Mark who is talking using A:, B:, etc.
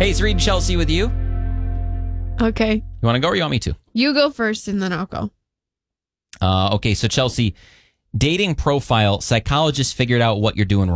A: Hey, it's Reed and Chelsea with you.
B: Okay.
A: You want to go or you want me to?
B: You go first and then I'll go.
A: Okay, so Chelsea, dating profile, psychologists figured out what you're doing